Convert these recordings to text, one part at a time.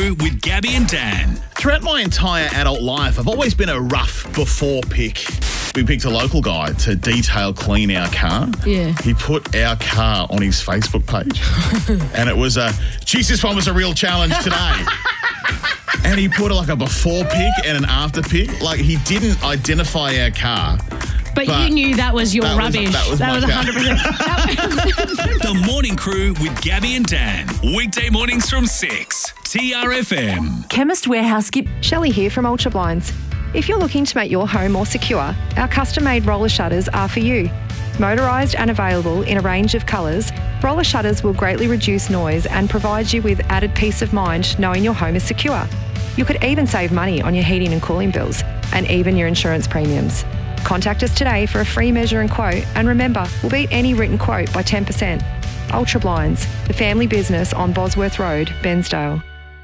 Crew with Gabby and Dan. Throughout my entire adult life, I've always been a rough before pick. We picked a local guy to detail clean our car. Yeah. He put our car on his Facebook page. And it was this one was a real challenge today. And he put like a before pick and an after pick. Like, he didn't identify our car. But you knew that was your rubbish. That was 100%. The Morning Crew with Gabby and Dan. Weekday mornings from 6. TRFM. Chemist Warehouse Skip. Shelley here from Ultra Blinds. If you're looking to make your home more secure, our custom-made roller shutters are for you. Motorised and available in a range of colours, roller shutters will greatly reduce noise and provide you with added peace of mind knowing your home is secure. You could even save money on your heating and cooling bills and even your insurance premiums. Contact us today for a free measure and quote, and remember, we'll beat any written quote by 10%. Ultra Blinds, the family business on Bosworth Road, Bensdale.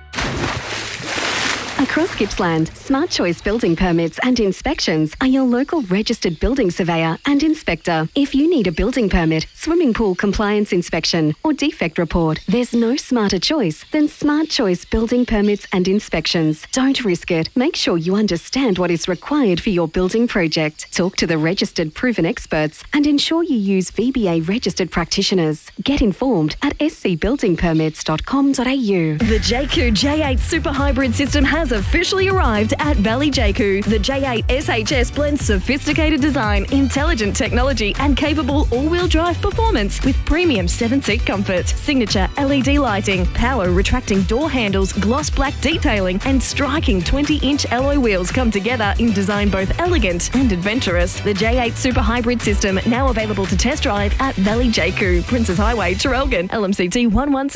Across Gippsland, Smart Choice Building Permits and Inspections are your local registered building surveyor and inspector. If you need a building permit, swimming pool compliance inspection or defect report, there's no smarter choice than Smart Choice Building Permits and Inspections. Don't risk it. Make sure you understand what is required for your building project. Talk to the registered proven experts and ensure you use VBA registered practitioners. Get informed at scbuildingpermits.com.au. The Jayco J8 Super Hybrid System has officially arrived at Valley Jayco. The J8 SHS blends sophisticated design, intelligent technology and capable all-wheel drive performance with premium 7-seat comfort, signature LED lighting, power retracting door handles, gloss black detailing and striking 20-inch alloy wheels come together in design both elegant and adventurous. The J8 Super Hybrid System now available to test drive at Valley Jayco, Princes Highway, Traralgon, LMCT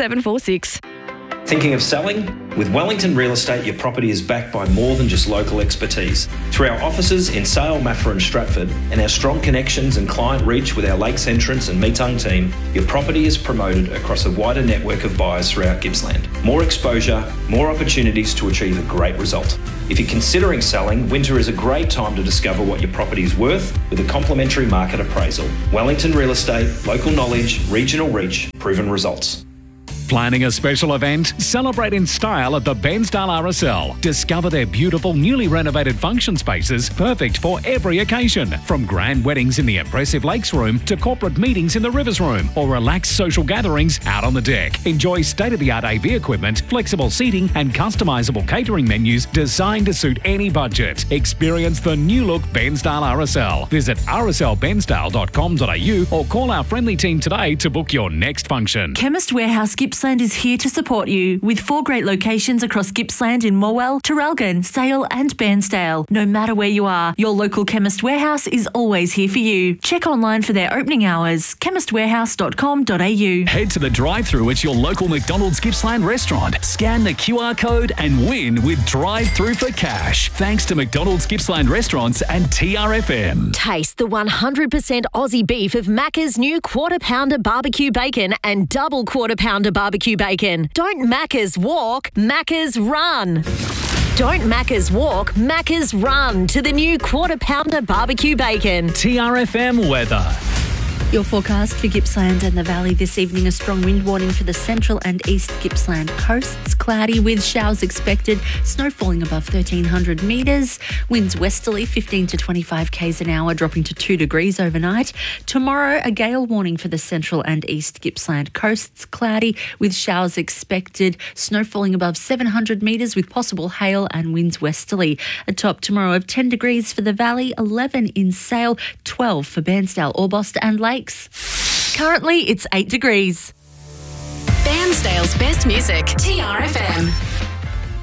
11746. Thinking of selling? With Wellington Real Estate, your property is backed by more than just local expertise. Through our offices in Sale, Maffra and Stratford, and our strong connections and client reach with our Lakes Entrance and Meetung team, your property is promoted across a wider network of buyers throughout Gippsland. More exposure, more opportunities to achieve a great result. If you're considering selling, winter is a great time to discover what your property is worth with a complimentary market appraisal. Wellington Real Estate, local knowledge, regional reach, proven results. Planning a special event? Celebrate in style at the Bensdale RSL. Discover their beautiful, newly renovated function spaces, perfect for every occasion. From grand weddings in the impressive Lakes Room to corporate meetings in the Rivers Room or relaxed social gatherings out on the deck. Enjoy state-of-the-art AV equipment, flexible seating and customisable catering menus designed to suit any budget. Experience the new look Bensdale RSL. Visit rslbensdale.com.au or call our friendly team today to book your next function. Chemist Warehouse Gippsland is here to support you with 4 great locations across Gippsland in Morwell, Traralgon, Sale and Bairnsdale. No matter where you are, your local Chemist Warehouse is always here for you. Check online for their opening hours, chemistwarehouse.com.au. Head to the drive-thru at your local McDonald's Gippsland restaurant. Scan the QR code and win with drive-thru for cash. Thanks to McDonald's Gippsland Restaurants and TRFM. Taste the 100% Aussie beef of Macca's new Quarter Pounder Barbecue Bacon and Double Quarter Pounder Barbecue Bacon. Don't Macca's walk, Macca's run. Don't Macca's walk, Macca's run to the new Quarter Pounder Barbecue Bacon. TRFM weather. Your forecast for Gippsland and the Valley this evening: a strong wind warning for the central and east Gippsland coasts. Cloudy with showers expected. Snow falling above 1,300 metres. Winds westerly 15 to 25 k's an hour, dropping to 2 degrees overnight. Tomorrow, a gale warning for the central and east Gippsland coasts. Cloudy with showers expected. Snow falling above 700 metres with possible hail and winds westerly. A top tomorrow of 10 degrees for the Valley, 11 in Sale, 12 for Bairnsdale, Orbost and Lakes. Currently, it's 8 degrees. Bairnsdale's best music, TRFM.